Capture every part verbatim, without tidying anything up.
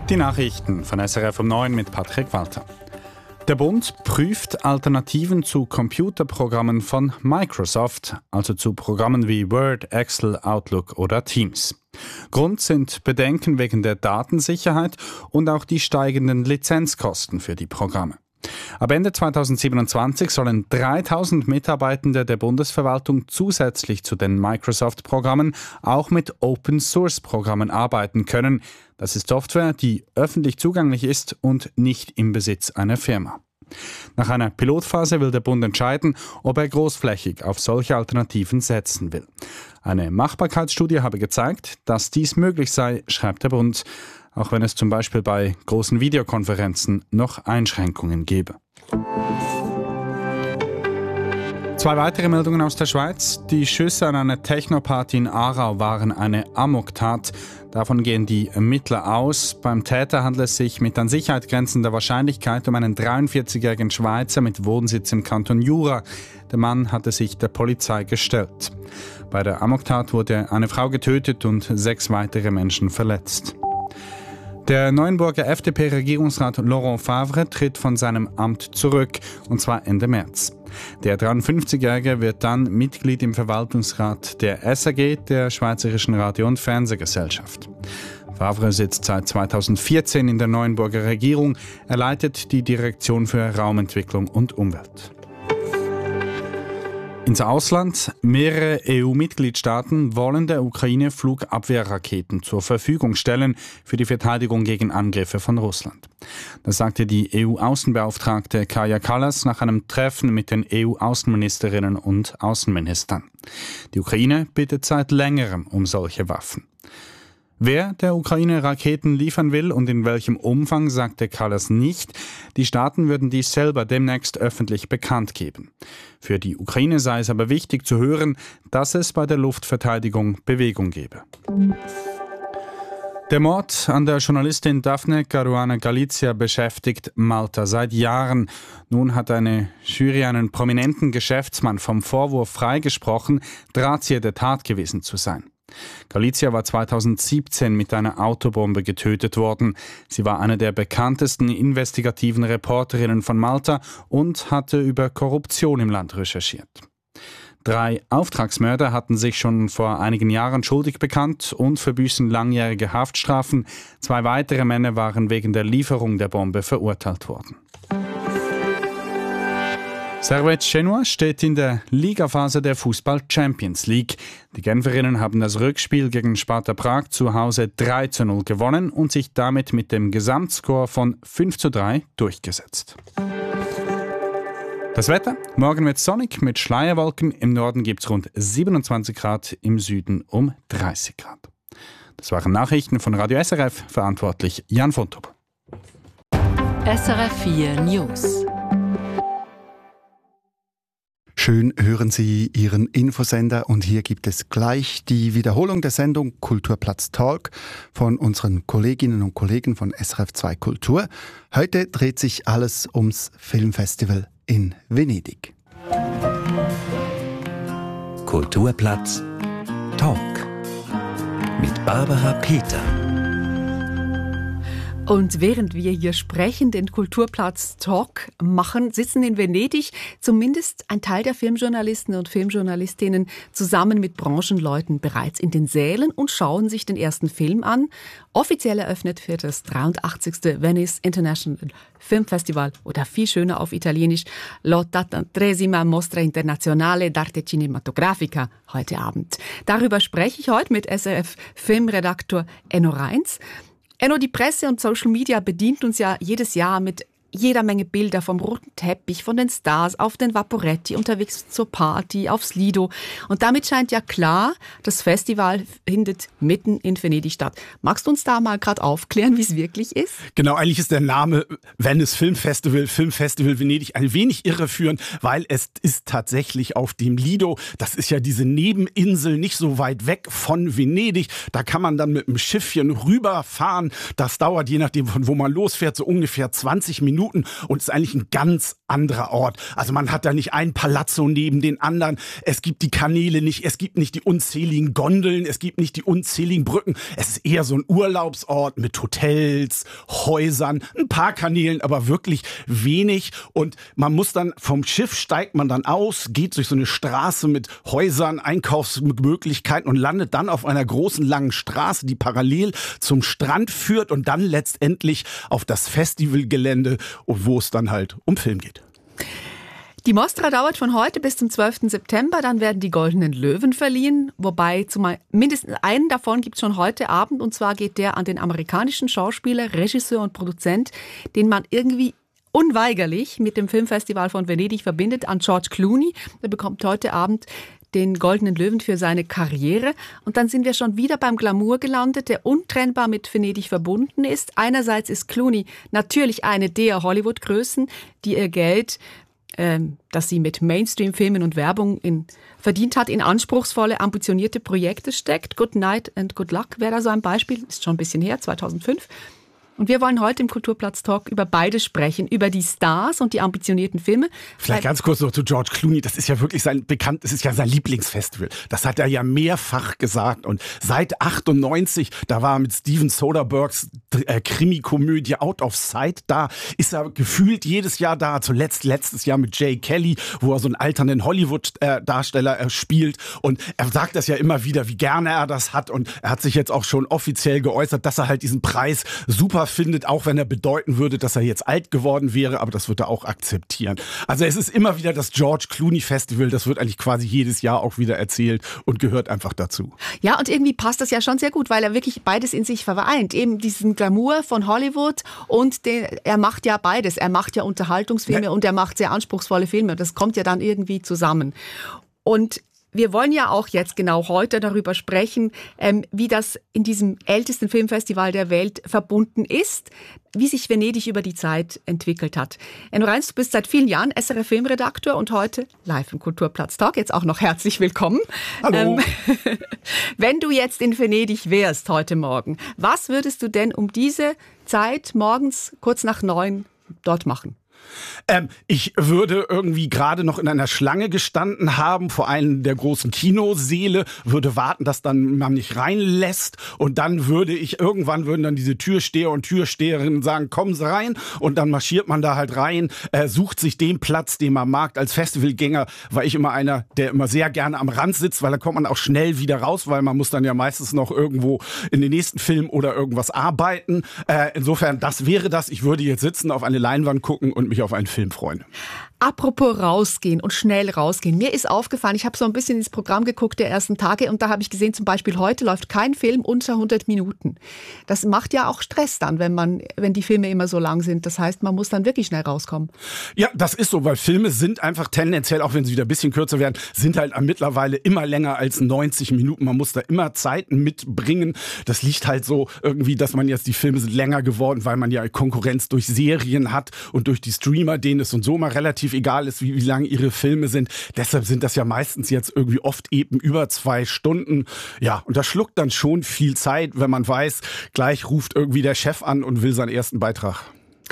Die Nachrichten von S R F um neun mit Patrick Walter. Der Bund prüft Alternativen zu Computerprogrammen von Microsoft, also zu Programmen wie Word, Excel, Outlook oder Teams. Grund sind Bedenken wegen der Datensicherheit und auch die steigenden Lizenzkosten für die Programme. Ab Ende zweitausendsiebenundzwanzig sollen dreitausend Mitarbeitende der Bundesverwaltung zusätzlich zu den Microsoft-Programmen auch mit Open-Source-Programmen arbeiten können. Das ist Software, die öffentlich zugänglich ist und nicht im Besitz einer Firma. Nach einer Pilotphase will der Bund entscheiden, ob er großflächig auf solche Alternativen setzen will. Eine Machbarkeitsstudie habe gezeigt, dass dies möglich sei, schreibt der Bund, auch wenn es zum Beispiel bei großen Videokonferenzen noch Einschränkungen gebe. Zwei weitere Meldungen aus der Schweiz. Die Schüsse an einer Technoparty in Aarau waren eine Amoktat. Davon gehen die Ermittler aus. Beim Täter handelt es sich mit an Sicherheit grenzender Wahrscheinlichkeit um einen dreiundvierzigjährigen Schweizer mit Wohnsitz im Kanton Jura. Der Mann hatte sich der Polizei gestellt. Bei der Amoktat wurde eine Frau getötet und sechs weitere Menschen verletzt. Der Neuenburger F D P-Regierungsrat Laurent Favre tritt von seinem Amt zurück, und zwar Ende März. Der dreiundfünfzigjährige wird dann Mitglied im Verwaltungsrat der S R G, der Schweizerischen Radio- und Fernsehgesellschaft. Favre sitzt seit zweitausendvierzehn in der Neuenburger Regierung. Er leitet die Direktion für Raumentwicklung und Umwelt. Ins Ausland. Mehrere E U-Mitgliedstaaten wollen der Ukraine Flugabwehrraketen zur Verfügung stellen für die Verteidigung gegen Angriffe von Russland. Das sagte die E U-Außenbeauftragte Kaja Kallas nach einem Treffen mit den E U-Außenministerinnen und Außenministern. Die Ukraine bittet seit längerem um solche Waffen. Wer der Ukraine Raketen liefern will und in welchem Umfang, sagte Kallas nicht. Die Staaten würden dies selber demnächst öffentlich bekannt geben. Für die Ukraine sei es aber wichtig zu hören, dass es bei der Luftverteidigung Bewegung gebe. Der Mord an der Journalistin Daphne Caruana Galizia beschäftigt Malta seit Jahren. Nun hat eine Jury einen prominenten Geschäftsmann vom Vorwurf freigesprochen, Drahtzieher der Tat gewesen zu sein. Galizia war zweitausendsiebzehn mit einer Autobombe getötet worden. Sie war eine der bekanntesten investigativen Reporterinnen von Malta und hatte über Korruption im Land recherchiert. Drei Auftragsmörder hatten sich schon vor einigen Jahren schuldig bekannt und verbüßen langjährige Haftstrafen. Zwei weitere Männer waren wegen der Lieferung der Bombe verurteilt worden. Servette Genua steht in der Ligaphase der Fußball-Champions League. Die Genferinnen haben das Rückspiel gegen Sparta Prag zu Hause drei zu null gewonnen und sich damit mit dem Gesamtscore von fünf zu drei durchgesetzt. Das Wetter? Morgen wird sonnig mit Schleierwolken. Im Norden gibt es rund siebenundzwanzig Grad, im Süden um dreißig Grad. Das waren Nachrichten von Radio S R F, verantwortlich Jan von Top. S R F vier News. Schön hören Sie Ihren Infosender und hier gibt es gleich die Wiederholung der Sendung Kulturplatz Talk von unseren Kolleginnen und Kollegen von S R F zwei Kultur. Heute dreht sich alles ums Filmfestival in Venedig. Kulturplatz Talk mit Barbara Peter. Und während wir hier sprechen, den Kulturplatz Talk machen, sitzen in Venedig zumindest ein Teil der Filmjournalisten und Filmjournalistinnen zusammen mit Branchenleuten bereits in den Sälen und schauen sich den ersten Film an. Offiziell eröffnet wird das dreiundachtzigste Venice International Film Festival oder viel schöner auf Italienisch l'ottantatreesima Mostra Internazionale d'Arte Cinematografica heute Abend. Darüber spreche ich heute mit S R F Filmredaktor Enno Reins. Enno, die Presse und Social Media bedient uns ja jedes Jahr mit jeder Menge Bilder vom roten Teppich, von den Stars auf den Vaporetti, unterwegs zur Party, aufs Lido. Und damit scheint ja klar, das Festival findet mitten in Venedig statt. Magst du uns da mal gerade aufklären, wie es wirklich ist? Genau, eigentlich ist der Name Venice Film Festival, Filmfestival Venedig ein wenig irreführend, weil es ist tatsächlich auf dem Lido. Das ist ja diese Nebeninsel nicht so weit weg von Venedig. Da kann man dann mit dem Schiffchen rüberfahren. Das dauert, je nachdem von wo man losfährt, so ungefähr zwanzig Minuten. Minuten und es ist eigentlich ein ganz anderer Ort. Also man hat da nicht ein Palazzo neben den anderen, es gibt die Kanäle nicht, es gibt nicht die unzähligen Gondeln, es gibt nicht die unzähligen Brücken. Es ist eher so ein Urlaubsort mit Hotels, Häusern, ein paar Kanälen, aber wirklich wenig. Und man muss dann vom Schiff steigt man dann aus, geht durch so eine Straße mit Häusern, Einkaufsmöglichkeiten und landet dann auf einer großen langen Straße, die parallel zum Strand führt und dann letztendlich auf das Festivalgelände, wo es dann halt um Film geht. Die Mostra dauert von heute bis zum zwölften September, dann werden die Goldenen Löwen verliehen, wobei zumal mindestens einen davon gibt es schon heute Abend, und zwar geht der an den amerikanischen Schauspieler, Regisseur und Produzent, den man irgendwie unweigerlich mit dem Filmfestival von Venedig verbindet, an George Clooney. Der bekommt heute Abend den Goldenen Löwen für seine Karriere. Und dann sind wir schon wieder beim Glamour gelandet, der untrennbar mit Venedig verbunden ist. Einerseits ist Clooney natürlich eine der Hollywood-Größen, die ihr Geld, ähm, das sie mit Mainstream-Filmen und Werbung in, verdient hat, in anspruchsvolle, ambitionierte Projekte steckt. Good Night and Good Luck wäre da so ein Beispiel, ist schon ein bisschen her, zweitausendfünf. Und wir wollen heute im Kulturplatz-Talk über beide sprechen, über die Stars und die ambitionierten Filme. Vielleicht ganz kurz noch zu George Clooney. Das ist ja wirklich sein bekannt, das ist ja sein Lieblingsfestival. Das hat er ja mehrfach gesagt. Und seit achtundneunzig, da war er mit Steven Soderberghs äh, Krimi-Komödie Out of Sight, da ist er gefühlt jedes Jahr da. Zuletzt letztes Jahr mit Jay Kelly, wo er so einen alternden Hollywood-Darsteller äh, spielt. Und er sagt das ja immer wieder, wie gerne er das hat. Und er hat sich jetzt auch schon offiziell geäußert, dass er halt diesen Preis super findet, auch wenn er bedeuten würde, dass er jetzt alt geworden wäre, aber das wird er auch akzeptieren. Also es ist immer wieder das George Clooney Festival, das wird eigentlich quasi jedes Jahr auch wieder erzählt und gehört einfach dazu. Ja, und irgendwie passt das ja schon sehr gut, weil er wirklich beides in sich vereint. Eben diesen Glamour von Hollywood und den, er macht ja beides. Er macht ja Unterhaltungsfilme, ja, und er macht sehr anspruchsvolle Filme. Das kommt ja dann irgendwie zusammen. Und wir wollen ja auch jetzt genau heute darüber sprechen, ähm, wie das in diesem ältesten Filmfestival der Welt verbunden ist, wie sich Venedig über die Zeit entwickelt hat. Enno Reins, du bist seit vielen Jahren S R F-Filmredakteur und heute live im Kulturplatz-Talk. Jetzt auch noch herzlich willkommen. Hallo. Ähm, wenn du jetzt in Venedig wärst heute Morgen, was würdest du denn um diese Zeit morgens kurz nach neun dort machen? Ähm, ich würde irgendwie gerade noch in einer Schlange gestanden haben, vor einem der großen Kinosäle, würde warten, dass dann man mich reinlässt und dann würde ich, irgendwann würden dann diese Türsteher und Türsteherinnen sagen, kommen Sie rein, und dann marschiert man da halt rein, äh, sucht sich den Platz, den man mag. Als Festivalgänger war ich immer einer, der immer sehr gerne am Rand sitzt, weil da kommt man auch schnell wieder raus, weil man muss dann ja meistens noch irgendwo in den nächsten Film oder irgendwas arbeiten. Äh, insofern, das wäre das. Ich würde jetzt sitzen, auf eine Leinwand gucken und mich auf einen Film freuen. Apropos rausgehen und schnell rausgehen. Mir ist aufgefallen, ich habe so ein bisschen ins Programm geguckt der ersten Tage und da habe ich gesehen, zum Beispiel heute läuft kein Film unter hundert Minuten. Das macht ja auch Stress dann, wenn man, wenn die Filme immer so lang sind. Das heißt, man muss dann wirklich schnell rauskommen. Ja, das ist so, weil Filme sind einfach tendenziell, auch wenn sie wieder ein bisschen kürzer werden, sind halt mittlerweile immer länger als neunzig Minuten. Man muss da immer Zeiten mitbringen. Das liegt halt so irgendwie, dass man jetzt, die Filme sind länger geworden, weil man ja Konkurrenz durch Serien hat und durch die Streamer, denen es und so mal relativ egal ist, wie, wie lang ihre Filme sind. Deshalb sind das ja meistens jetzt irgendwie oft eben über zwei Stunden. Ja, und das schluckt dann schon viel Zeit, wenn man weiß, gleich ruft irgendwie der Chef an und will seinen ersten Beitrag.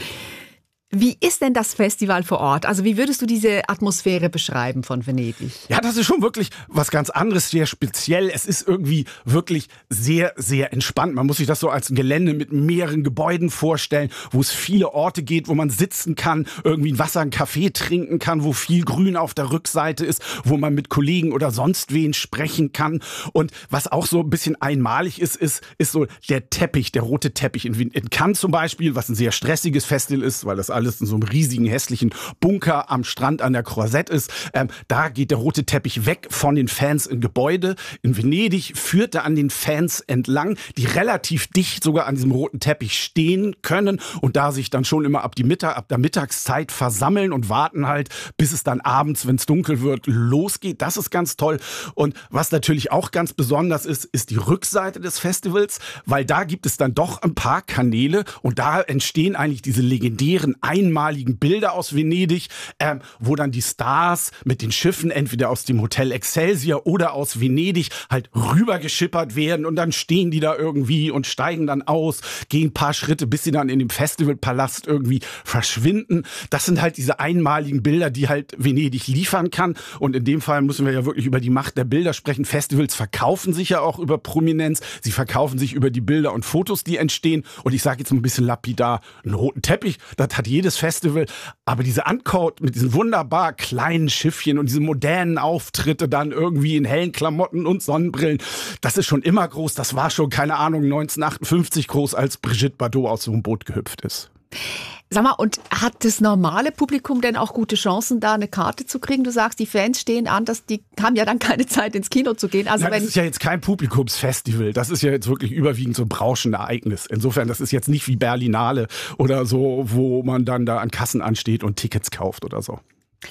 Wie ist denn das Festival vor Ort? Also wie würdest du diese Atmosphäre beschreiben von Venedig? Ja, das ist schon wirklich was ganz anderes, sehr speziell. Es ist irgendwie wirklich sehr, sehr entspannt. Man muss sich das so als ein Gelände mit mehreren Gebäuden vorstellen, wo es viele Orte geht, wo man sitzen kann, irgendwie ein Wasser, einen Kaffee trinken kann, wo viel Grün auf der Rückseite ist, wo man mit Kollegen oder sonst wen sprechen kann. Und was auch so ein bisschen einmalig ist, ist, ist so der Teppich, der rote Teppich. In, in Cannes zum Beispiel, was ein sehr stressiges Festival ist, weil das alles in so einem riesigen, hässlichen Bunker am Strand an der Croisette ist. Ähm, da geht der rote Teppich weg von den Fans in Gebäude. In Venedig führt er an den Fans entlang, die relativ dicht sogar an diesem roten Teppich stehen können und da sich dann schon immer ab, die Mittag, ab der Mittagszeit versammeln und warten halt, bis es dann abends, wenn es dunkel wird, losgeht. Das ist ganz toll. Und was natürlich auch ganz besonders ist, ist die Rückseite des Festivals, weil da gibt es dann doch ein paar Kanäle und da entstehen eigentlich diese legendären einmaligen Bilder aus Venedig, ähm, wo dann die Stars mit den Schiffen entweder aus dem Hotel Excelsior oder aus Venedig halt rübergeschippert werden und dann stehen die da irgendwie und steigen dann aus, gehen ein paar Schritte, bis sie dann in dem Festivalpalast irgendwie verschwinden. Das sind halt diese einmaligen Bilder, die halt Venedig liefern kann. Und in dem Fall müssen wir ja wirklich über die Macht der Bilder sprechen. Festivals verkaufen sich ja auch über Prominenz. Sie verkaufen sich über die Bilder und Fotos, die entstehen. Und ich sage jetzt ein bisschen lapidar, einen roten Teppich, das hat jedes Festival. Aber diese Uncoat mit diesen wunderbar kleinen Schiffchen und diese modernen Auftritte dann irgendwie in hellen Klamotten und Sonnenbrillen, das ist schon immer groß. Das war schon, keine Ahnung, neunzehnhundertachtundfünfzig groß, als Brigitte Bardot aus so einem Boot gehüpft ist. Sag mal, und hat das normale Publikum denn auch gute Chancen, da eine Karte zu kriegen? Du sagst, die Fans stehen an, dass die haben ja dann keine Zeit, ins Kino zu gehen. Also Nein, wenn das ist ja jetzt kein Publikumsfestival. Das ist ja jetzt wirklich überwiegend so ein Branchenereignis. Insofern, das ist jetzt nicht wie Berlinale oder so, wo man dann da an Kassen ansteht und Tickets kauft oder so.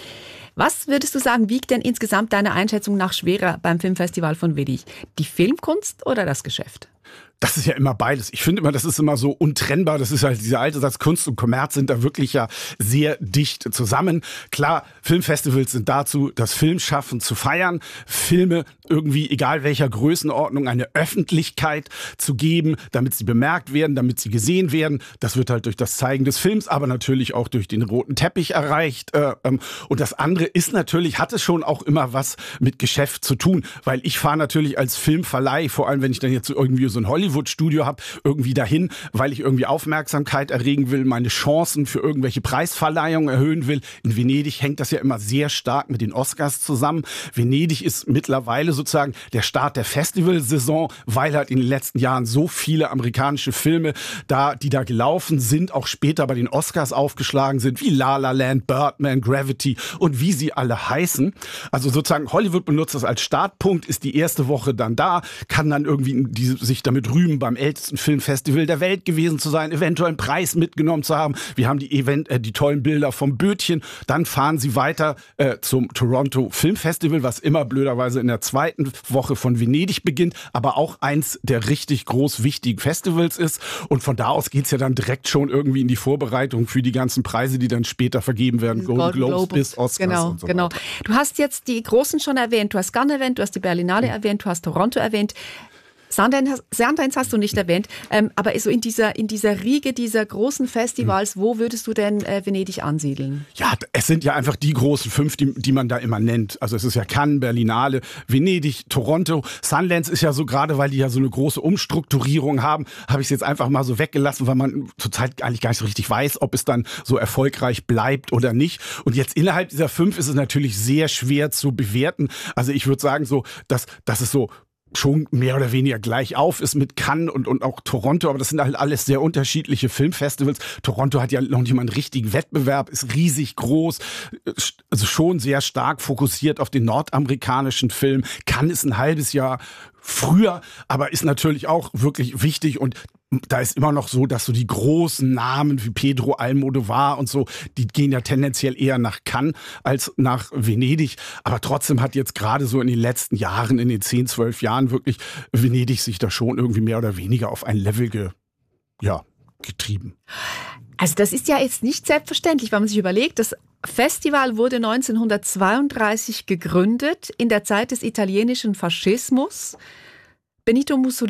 Was würdest du sagen, wiegt denn insgesamt deiner Einschätzung nach schwerer beim Filmfestival von Venedig? Die Filmkunst oder das Geschäft? Das ist ja immer beides. Ich finde immer, das ist immer so untrennbar. Das ist halt dieser alte Satz, Kunst und Kommerz sind da wirklich ja sehr dicht zusammen. Klar, Filmfestivals sind dazu, das Filmschaffen zu feiern, Filme irgendwie, egal welcher Größenordnung, eine Öffentlichkeit zu geben, damit sie bemerkt werden, damit sie gesehen werden. Das wird halt durch das Zeigen des Films, aber natürlich auch durch den roten Teppich erreicht. Und das andere ist natürlich, hat es schon auch immer was mit Geschäft zu tun, weil ich fahre natürlich als Filmverleih, vor allem wenn ich dann jetzt irgendwie so ein Hollywood-Studio habe, irgendwie dahin, weil ich irgendwie Aufmerksamkeit erregen will, meine Chancen für irgendwelche Preisverleihungen erhöhen will. In Venedig hängt das ja immer sehr stark mit den Oscars zusammen. Venedig ist mittlerweile sozusagen der Start der Festivalsaison, weil halt in den letzten Jahren so viele amerikanische Filme da, die da gelaufen sind, auch später bei den Oscars aufgeschlagen sind, wie La La Land, Birdman, Gravity und wie sie alle heißen. Also sozusagen Hollywood benutzt das als Startpunkt, ist die erste Woche dann da, kann dann irgendwie die, sich damit rühmen, beim ältesten Filmfestival der Welt gewesen zu sein, eventuell einen Preis mitgenommen zu haben. Wir haben die Event, äh, die tollen Bilder vom Bötchen. Dann fahren sie weiter äh, zum Toronto Filmfestival, was immer blöderweise in der zweiten Woche von Venedig beginnt, aber auch eins der richtig groß wichtigen Festivals ist. Und von da aus geht's ja dann direkt schon irgendwie in die Vorbereitung für die ganzen Preise, die dann später vergeben werden. Golden Globes bis Oscars genau, und so genau. weiter. Du hast jetzt die Großen schon erwähnt. Du hast Cannes erwähnt, du hast die Berlinale mhm. erwähnt, du hast Toronto erwähnt. Sundance hast du nicht erwähnt, ähm, aber so in dieser, in dieser Riege dieser großen Festivals, wo würdest du denn äh, Venedig ansiedeln? Ja, es sind ja einfach die großen fünf, die, die man da immer nennt. Also es ist ja Cannes, Berlinale, Venedig, Toronto. Sundance ist ja so, gerade weil die ja so eine große Umstrukturierung haben, habe ich es jetzt einfach mal so weggelassen, weil man zurzeit eigentlich gar nicht so richtig weiß, ob es dann so erfolgreich bleibt oder nicht. Und jetzt innerhalb dieser fünf ist es natürlich sehr schwer zu bewerten. Also ich würde sagen so, dass, dass es so schon mehr oder weniger gleich auf ist mit Cannes und, und auch Toronto, aber das sind halt alles sehr unterschiedliche Filmfestivals. Toronto hat ja noch nicht mal einen richtigen Wettbewerb, ist riesig groß, also schon sehr stark fokussiert auf den nordamerikanischen Film. Cannes ist ein halbes Jahr früher, aber ist natürlich auch wirklich wichtig und da ist immer noch so, dass so die großen Namen wie Pedro Almodovar und so, die gehen ja tendenziell eher nach Cannes als nach Venedig. Aber trotzdem hat jetzt gerade so in den letzten Jahren, in den zehn, zwölf Jahren wirklich Venedig sich da schon irgendwie mehr oder weniger auf ein Level ge, ja, getrieben. Also das ist ja jetzt nicht selbstverständlich, wenn man sich überlegt, das Festival wurde neunzehnhundertzweiunddreißig gegründet in der Zeit des italienischen Faschismus. Benito Mussolini